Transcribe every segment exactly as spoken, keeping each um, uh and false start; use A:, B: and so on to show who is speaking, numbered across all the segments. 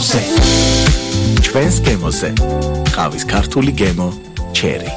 A: გემოზე. ჩვენს გემოზე. ყავის ქართული გემო ჩერი.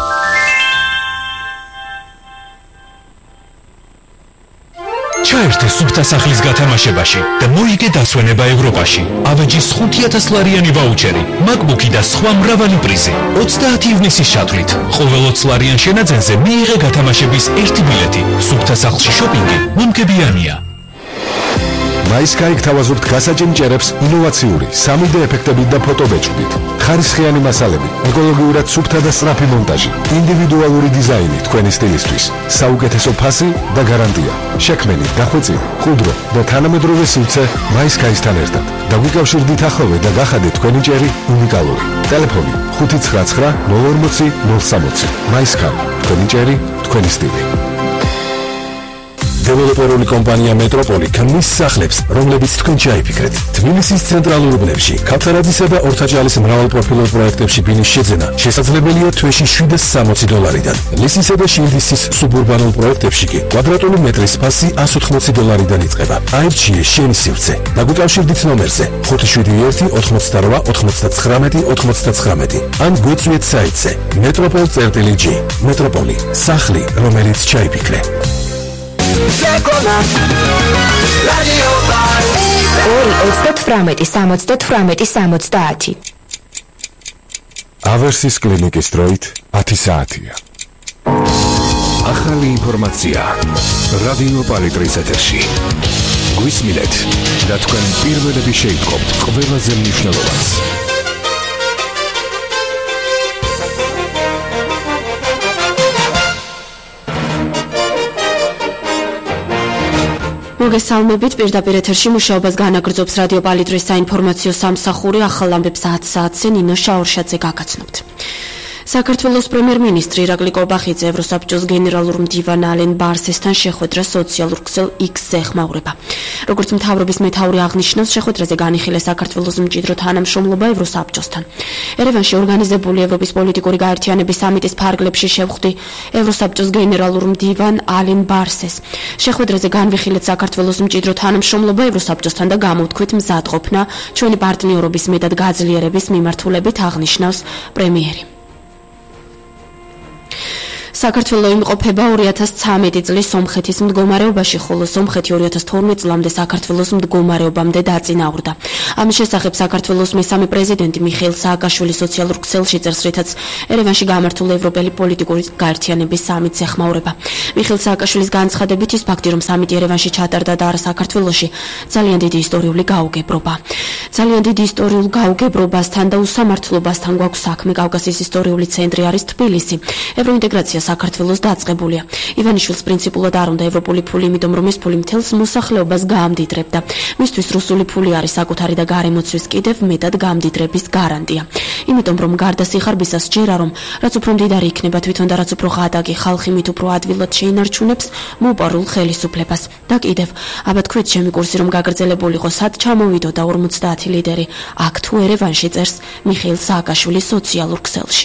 B: ჩაერთე სუფთა სახლის გათამაშებაში და მოიგე დასვენება ევროპაში. ავეჯის ხუთი ათას ლარიანი ვაუჩერი, MacBook-ი და სხვა მრავალი პრიზი. ოცდაათი ივნისის ჩათვლით. ყოველ ოცი ლარიან შენაძენზე მიიღე გათამაშების ერთი ბილეთი. სუფთა სახლში შოპინგი მომგებიანია.
C: MySky გთავაზობთ გასაჭიმჭერებს ინოვაციური სამი დე ეფექტებით და ფოტობეჭდით. ხარისხიანი მასალები, ეკოლოგიურად სუფთა და სწრაფი მონტაჟი, ინდივიდუალური დიზაინი თქვენი სტილისთვის, საუკეთესო ფასი და გარანტია. შექმენი, დახვეწილი, მყუდრო და თანამედროვე სივრცე MySky-სთან ერთად. დაგვიკავშირდით ახლოვე და გახადეთ თქვენი ჭერი უნიკალური. ტელეფონი ხუთი ცხრა ცხრა ნულ ორმოცი ნულ სამოცი. MySky, თქვენი ჭერი, თქვენი სტილი. დეველოპერული კომპანია მეტროპოლი ქმნის სახლებს, რომლებიც თქვენ ჩაიფიქრეთ. თბილისის ცენტრალურ უბნებში, ქავთარაძისა და ორთაჭალის მრავალპროფილურ პროექტებში ბინის შეძენა შესაძლებელია თვეში შვიდას სამოცი დოლარიდან. ლისისა და შილდისის სუბურბანულ პროექტებში კი კვადრატული მეტრის ფასი ასი ოცდაოთხი დოლარიდან იწყება. აირჩიე შენი სივრცე. დაგვიკავშირდით ნომერზე ხუთი შვიდი ერთი ოთხმოცდარვა ოთხმოცდათხრამეტი ოთხმოცდათხრამეტი ან გვეწვიეთ საიტზე მეტროპოლ წერტილი ჯი. მეტროპოლი, სახლი, რომელიც ჩაიფიქრე.
D: ორი ოცდათვრამეტი სამოცდათვრამეტი სამოცდაათი.
C: ავერსის კლინიკის დროით ათი საათია.
B: ახალი ინფორმაცია რადიო პალიტრის ეთერში. გვისმინეთ და თქვენ პირველები შეიტყობთ ყველაზე მნიშვნელოვანს.
E: მოგესალმებით, პირდაპირ ეთერში მუშაობას განაგრძობს რადიო პალიტრის საინფორმაციო სამსახური. ახალ ამბებს ათ საათზე ნინო შაორშაძე გაგაცნობთ. საქართველოს პრემიერ-მინისტრი ირაკლი კობახიძე ევროსაბჭოს გენერალურ მდივან ალენ ბარსესთან შეხვედრა სოციალურ ქსელ X-ზე ეხმაურება. როგორც მთავრობის მეთაური აღნიშნავს, შეხვედრაზე განიხილეს საქართველოს მჭიდრო თანამშრომლობა ევროსაბჭოსთან. ერევანში ორგანიზებული ევროპის პოლიტიკური გაერთიანების სამიტის ფარგლებში შევხვდი ევროსაბჭოს გენერალურ მდივან ალენ ბარსეს. შეხვედრაზე განვიხილეთ საქართველოს მჭიდრო თანამშრომლობა ევროსაბჭოსთან და გამოვთქვით მზადყოფნა ჩვენი პარტნიორობის მეტად გაძლიერების მიმართულებით, აღნიშნავს პრემიერი. საქართველო იმყოფება ორი ათას ცხრამეტი წლის სომხეთის მდგომარეობაში, ხოლო სომხეთი ორი ათას თორმეტ წლამდე საქართველოს მდგომარეობამდე დაწინაურდა. ამის შესახებ საქართველოს მესამე პრეზიდენტი მიხეილ სააკაშვილი სოციალურ ქსელში წერს, რითაც ერევანში გამართულ ევროპელი პოლიტიკური გაერთიანების სამიტს ეხმაურება. მიხეილ სააკაშვილის განცხადებით, ის ფაქტი, რომ სამიტი ერევანში ჩატარდა და არა საქართველოში, ძალიან დიდი ისტორიული გაუგებრობა. ძალიან დიდი ისტორიულ გაუგებრობასთან და უსამართლობასთან გვაქვს საქმე. კავკასიის ისტორიული ცენტრი არის თბილისი. ევროინტეგრაცია საქართველოს დაწყებულია. ივანიშვილს პრინციპულად არ უნდა ევროპული ფული, იმიტომ რომ ეს ფული მთელს მოსახლეობას გაამდიდრებდა. მისთვის რუსული ფული არის საკუთარი და გარემოცვის კიდევ მეტად გამდიდრების გარანტია. იმიტომ რომ გარდა სიხარბისა სჯერა, რომ რაც უფრო მდიდარი იქნება თვითონ და რაც უფრო ღადაგი ხალხი, მით უფრო ადვილად შეინარჩუნებს მოუპარულ ხელისუფლებას. და კიდევ, აბა თქვით ჩემი კურსი რომ გაგრძელებულიყო, სად ჩამოვიდოდა ორმოცდაათი ლიდერი, აქ თუ ერევანში, წერს მიხეილ სააკაშვილის სოციალურ ქსელში.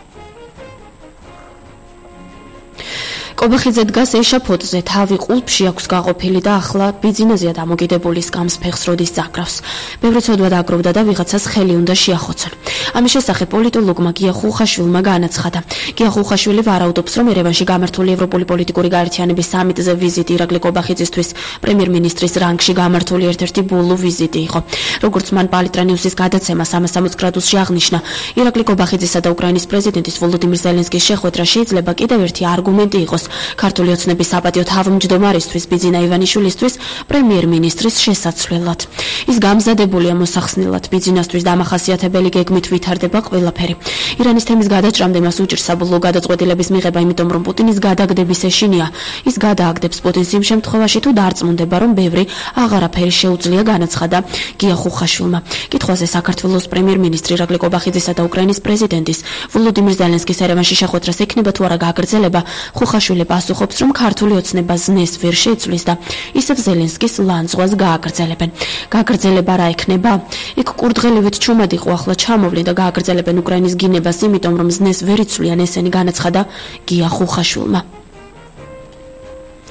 E: კობახიძე დგას ეშაფოთზე, თავი ყულფში აქვს გაყოფილი და ახლა ბიძინაზეა დამოკიდებული სკამს ფეხს როდის წაკრავს. ბევრი ცოდვა დაგროვდა და ვიღაცას ხელი უნდა შეახოცონ. ამის შესახებ პოლიტოლოგმა გია ხუხაშვილმა განაცხადა. გია ხუხაშვილი ვარაუდობს, რომ ერევანში გამართული ევროპული პოლიტიკური გაერთიანების სამიტზე ვიზიტი ირაკლი კობახიძისთვის პრემიერ-მინისტრის რანგში გამართული ერთ-ერთი ბოლო ვიზიტი იყო. როგორც მან პალიტრა ნიუსის გადაცემა სამას სამოცი გრადუსში აღნიშნა, ირაკლი კობახიძისა და უკრაინის პრეზიდენტის ვოლოდიმირ ზელენსკის შეხვედრა შეიძლება კიდევ ერთი არგუმენტი იყოს ქართული ოცნების საპატიო თავმჯდომარისთვის ბიძინა ივანიშვილისთვის პრემიერ-მინისტრის შესაცვლელად. ის გამზადებულია მოსახსნელად, ბიძინასთვის დამახასიათებელი გეგმით ვითარდება ყველაფერი. ირანის თემის გადაჭრამდე მას უჭირს საბოლოო გადაწყვეტილების მიღება, იმიტომ რომ პუტინის გადაგდების ეშინია. ის გადააგდებს პუტინს იმ შემთხვევაში, თუ დარწმუნდება, რომ ბევრი აღარაფერი შეუძლია, განაცხადა გია ხუხაშვილმა. კითხვაზე საქართველოს პრემიერ-მინისტრი ირაკლი კობახიძისა და უკრაინის პრეზიდენტის ვოლოდიმირ ზელენსკის ერევანში შეხვედრას ექნება თუ არა გაგრძელება, ხუხაშვილი პასუხობს, რომ ქართული ოცნება ზნეს ვერ შეიცვლის და ისევ ზელენსკის ლანძღვას გააგრძელებენ. გაგრძელება რა ექნება? იქ კურდღელივით ჩუმად იყო, ახლა ჩამოვლენ და გააგრძელებენ უკრაინის გინებას, იმიტომ რომ ზნეს ვერ იცვლიან, ესენი განაცხადა გია ხუხაშვილმა.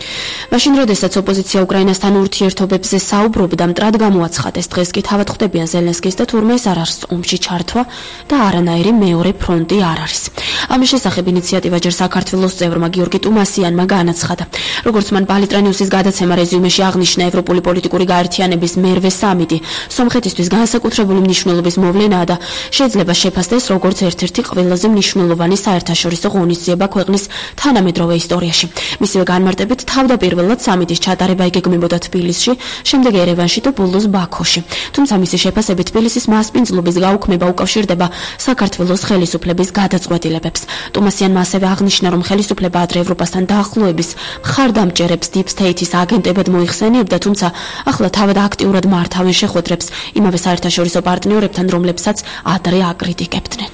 E: მაშინ როდესაც ოპოზიცია უკრაინასთან ურთიერთობებზე საუბრობდა, მტრად გამოაცხადეს, დღეს კი თავად ხვდებიან ზელენსკის და თურმე ეს არ არის ომში ჩართვა და არანაირი მეორე ფრონტი არ არის. ამის შესახებ ინიციატივა ჯერ საქართველოს წევრმა გიორგი ტუმასიანმა განაცხადა. როგორც მან პალიტრანიუსის გადაცემა რეზიუმეში აღნიშნა, ევროპული პოლიტიკური გაერთიანების მერვე სამიტი სომხეთისთვის განსაკუთრებული მნიშვნელობის მოვლენაა და შეიძლება შეფასდეს როგორც ერთ-ერთი ყველაზე მნიშვნელოვანი საერთაშორისო ღონისძიება ქვეყნის თანამედროვე ისტორიაში. მისივე განმარტებით თავდაპირველად სამიტის ჩატარება იგეგმებოდა თბილისში, შემდეგ ერევანში და ბოლოს ბაქოში. თუმცა მისი შეფასებით თბილისის მასპინძლობის გაუქმება უკავშირდება საქართველოს ხელისუფლების გადაწყვეტილებებს. ტუმასიანმა ასევე აღნიშნა, რომ ხელისუფლება ადრე ევროპასთან დაახლოების მხარდამჭერებს Deep State-ის აგენტებად მოიხსენიებდა, თუმცა ახლა თავად აქტიურად მართავენ შეხვედრებს იმავე საერთაშორისო პარტნიორებთან, რომლებსაც ადრე აკრიტიკებდნენ.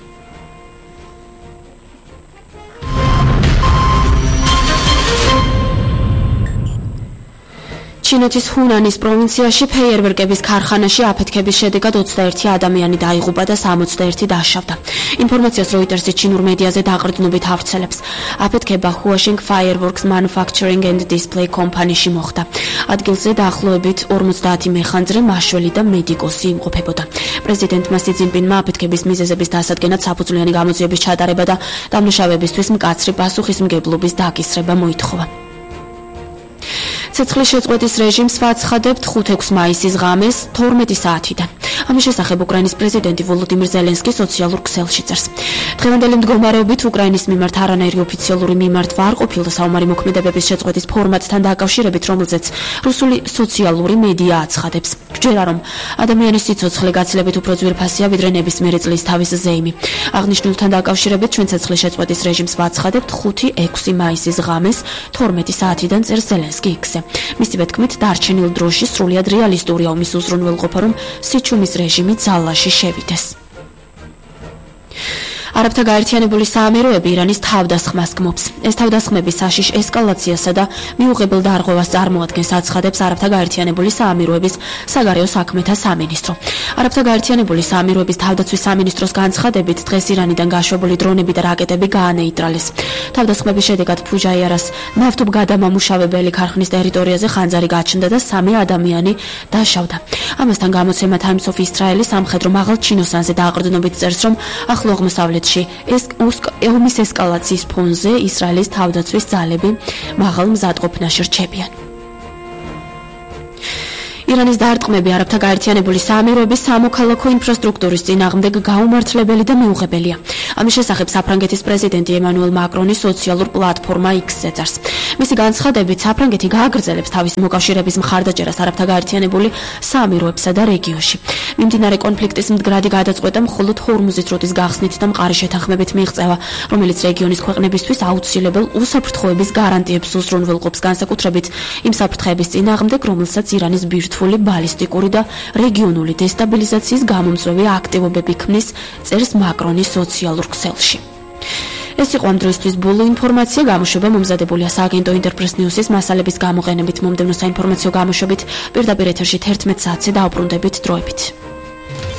E: ჩინეთის ჰუნანის პროვინციაში ფეიერვერკების ქარხანაში აფეთქების შედეგად ოცდაერთი ადამიანი დაიღუპა და სამოცდაერთი დაშავდა. ინფორმაციას როიტერსი ჩინურ მედიაზე დაყრდნობით ავრცელებს. აფეთქება Huasheng Fireworks Manufacturing and Display კომპანიაში მოხდა. ადგილზე დაახლოებით ორმოცდაათი მეხანძრე, მაშველი და მედიკოსი იმყოფებოდა. პრეზიდენტმა სი ძინპინმა აფეთქების მიზეზების დასადგენად საფუძვლიანი გამოძიების ჩატარება და დამნაშავეებისთვის მკაცრი პასუხისმგებლობის დაკისრება მოითხოვა. ცეცხლის შეწყვეტის რეჟიმს ვაცხადებთ ხუთი-ექვსი მაისის ღამეს თორმეტი საათიდან. ამის შესახებ უკრაინის პრეზიდენტი ვოლოდიმირ ზელენსკი სოციალურ ქსელში წერს. დღევანდელი მდგომარეობით უკრაინის მიმართ არანაირი ოფიციალური მიმართ არ ყოფილა საომარი მოქმედებების შეწყვეტის ფორმატთან დაკავშირებით, რომელზეც რუსული სოციალური მედია აცხადებს. გჯერა, რომ ადამიანის სიცოცხლე გაცილებით უფრო ძვირფასია, ვიდრე ნებისმიერი წლის თავის ზეიმი. აღნიშნულთან დაკავშირებით ჩვენ ცეცხლის შეწყვეტის რეჟიმს ვაცხადებთ ხუთი-ექვსი მაისის ღამეს თორმეტი საათიდან, წერს ზელენსკი იქსზე. მისივე თქმით, დარჩენილ დროში სრულიად რეალისტურია ომის უზრუნველყოფა, რომ სიჩუმის რეჟიმი ძალაში შევიდეს. არაბთა გაერთიანებული საამიროები ირანის თავდასხმას გმობს. ეს თავდასხმები საშიშ ესკალაციასა და მიუღებელ დარღვევას წარმოადგენს, აცხადებს არაბთა გაერთიანებული საამიროების საგარეო საქმეთა სამინისტრო. არაბთა გაერთიანებული საამიროების თავდაცვის სამინისტროს განცხადებით, დღეს ირანიდან გაშვებული დრონები და რაკეტები გაანეიტრალეს. თავდასხმების შედეგად ფუჯაიარას ნავთობგადამამუშავებელი ქარხნის ტერიტორიაზე ხანძარი გაჩნდა და სამი ადამიანი დაშავდა. ამასთან გამოცემა Times of Israel სამხედრო მაღალ ჩინოსანზე დააყრდნობით წერს, რომ ახლო აღმოსავლეთ ეს ომის ესკალაციის ფონზე ისრაელის თავდაცვის ძალები მაღალ მზადყოფნაში რჩებიან. ირანის დარტყმები არაბთა გაერთიანებული საამიროების სამოქალაქო ინფრასტრუქტურის წინააღმდეგ გაუმართლებელი და მიუღებელია. ამის შესახებ საფრანგეთის პრეზიდენტი ემანუელ მაკრონი სოციალურ პლატფორმა X-ზე წერს. მისი განცხადებით, საფრანგეთი გააგრძელებს თავისი მოკავშირეების მხარდაჭერას არაბთა გაერთიანებული საამიროებსა და რეგიონში. მიმდინარე კონფლიქტის მდგრადი გადაწყვეტა მხოლოდ ჰორმუზის რუտის გახსნით და მყარი შეთანხმებით მიიღწევა, რომელიც რეგიონის ქვეყნებისთვის აუცილებელ უსაფრთხოების გარანტიებს უზრუნველყოფს, განსაკუთრებით იმ საფრთხეების წინააღმდეგ, რომელსაც ირანის ბირთვული ბალისტიკური და რეგიონული დესტაბილიზაციის გამომწვევი აქტივობები ქმნის, წერს მაკრონის სოციალურ ქსელში. ეს იყო ამ დროისთვის ბოლო ინფორმაცია. გამოშვება მომზადებულია სააგენტო ინტერპრეს ნიუსის მასალების გამოყენებით. მომდევნო საინფორმაციო გამოშვებით პირდაპირ ეთერში თერთმეტ საათზე დაუბრუნდებით დროებით.